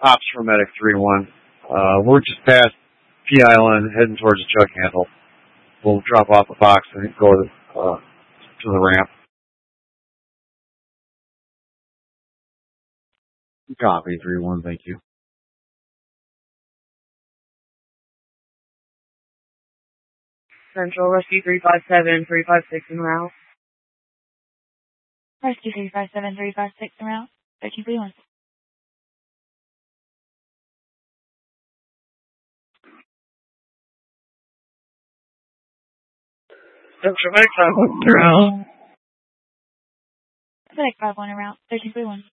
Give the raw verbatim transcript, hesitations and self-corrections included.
Ops from Medic three one. Uh, we're just past P Island, heading towards the jug handle. We'll drop off the box and go to, uh, to the ramp. Copy, three one, thank you. Central, Rescue three five seven, three five six en route. Rescue three five seven, three five six en route. thirteen three one. Central, Medic five one en route. Medic five one en route. thirteen three one.